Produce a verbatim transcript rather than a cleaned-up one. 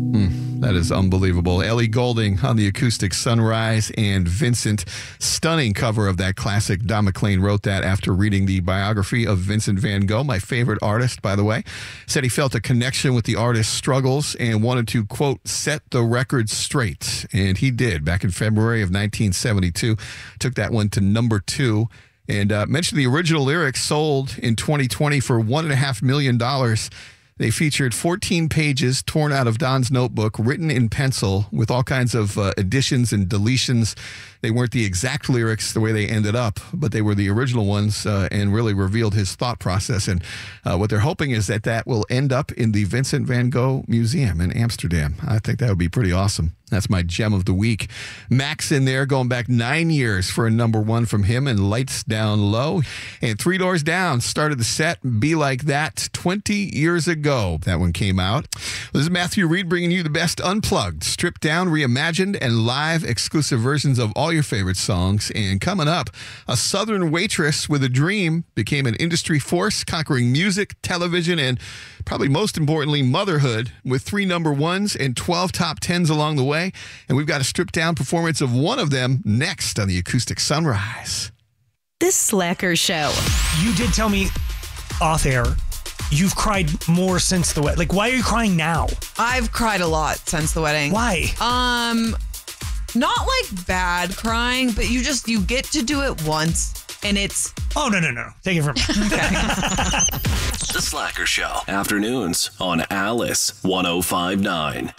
That is unbelievable. Ellie Goulding on the acoustic Sunrise, and Vincent, stunning cover of that classic. Don McLean wrote that after reading the biography of Vincent van Gogh, my favorite artist, by the way. Said he felt a connection with the artist's struggles and wanted to, quote, set the record straight. And he did back in February of nineteen seventy-two. Took that one to number two. And uh, mentioned the original lyrics sold in twenty twenty for one point five million dollars. They featured fourteen pages torn out of Don's notebook, written in pencil with all kinds of uh, additions and deletions. They weren't the exact lyrics the way they ended up, but they were the original ones uh, and really revealed his thought process. And uh, what they're hoping is that that will end up in the Vincent van Gogh Museum in Amsterdam. I think that would be pretty awesome. That's my gem of the week. Max in there, going back nine years for a number one from him, and Lights Down Low. And Three Doors Down started the set, Be Like That, twenty years ago. That one came out. This is Matthew Reed bringing you the best unplugged, stripped down, reimagined, and live exclusive versions of all your favorite songs. And coming up, a Southern waitress with a dream became an industry force, conquering music, television, and probably most importantly, motherhood, with three number ones and twelve top tens along the way. And we've got a stripped down performance of one of them next on the Acoustic Sunrise. This Slacker Show. You did tell me off air you've cried more since the wedding. Like, why are you crying now? I've cried a lot since the wedding. Why? Um, not like bad crying, but you just, you get to do it once and it's... Oh, no, no, no. Take it from me. Okay. The Slacker Show. Afternoons on Alice one oh five point nine.